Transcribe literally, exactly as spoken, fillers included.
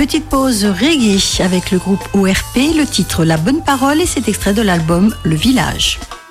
Petite pause reggae avec le groupe O R P, le titre La Bonne Parole et cet extrait de l'album Le Village.